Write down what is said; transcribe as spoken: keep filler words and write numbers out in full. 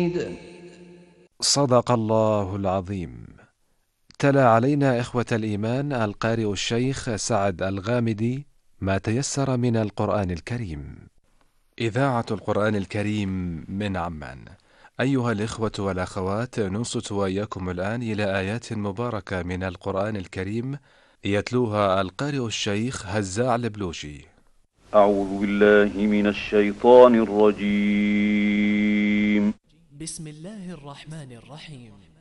شديد. صدق الله العظيم. تلا علينا إخوة الإيمان القارئ الشيخ سعد الغامدي ما تيسر من القرآن الكريم. إذاعة القرآن الكريم من عمان. أيها الإخوة والأخوات، ننصت وإياكم الآن إلى آيات مباركة من القرآن الكريم يتلوها القارئ الشيخ هزاع البلوشي. أعوذ بالله من الشيطان الرجيم. بسم الله الرحمن الرحيم.